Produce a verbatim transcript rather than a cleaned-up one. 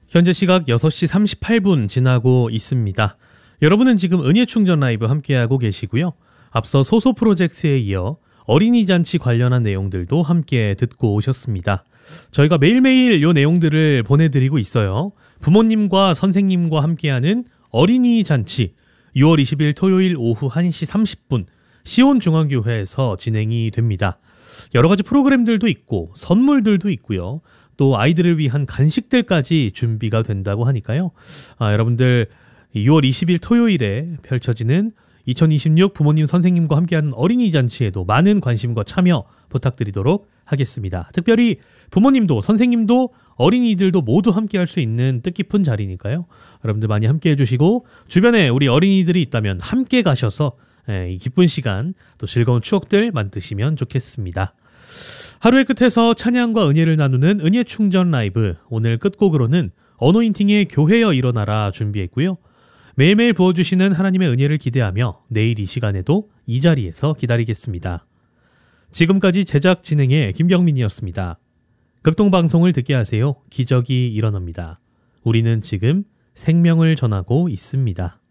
현재 시각 여섯 시 삼십팔 분 지나고 있습니다. 여러분은 지금 은혜충전 라이브 함께하고 계시고요. 앞서 소소 프로젝트에 이어 어린이 잔치 관련한 내용들도 함께 듣고 오셨습니다. 저희가 매일매일 이 내용들을 보내드리고 있어요. 부모님과 선생님과 함께하는 어린이 잔치 유월 이십일 토요일 오후 한 시 삼십 분 시온중앙교회에서 진행이 됩니다. 여러 가지 프로그램들도 있고 선물들도 있고요. 또 아이들을 위한 간식들까지 준비가 된다고 하니까요. 아, 여러분들 유월 이십일 토요일에 펼쳐지는 이천이십육 부모님 선생님과 함께하는 어린이 잔치에도 많은 관심과 참여 부탁드리도록 하겠습니다. 특별히 부모님도 선생님도 어린이들도 모두 함께할 수 있는 뜻깊은 자리니까요. 여러분들 많이 함께해 주시고 주변에 우리 어린이들이 있다면 함께 가셔서 이 기쁜 시간 또 즐거운 추억들 만드시면 좋겠습니다. 하루의 끝에서 찬양과 은혜를 나누는 은혜 충전 라이브, 오늘 끝곡으로는 어노인팅의 교회여 일어나라 준비했고요. 매일매일 부어주시는 하나님의 은혜를 기대하며 내일 이 시간에도 이 자리에서 기다리겠습니다. 지금까지 제작 진행의 김병민이었습니다. 극동방송을 듣게 하세요. 기적이 일어납니다. 우리는 지금 생명을 전하고 있습니다.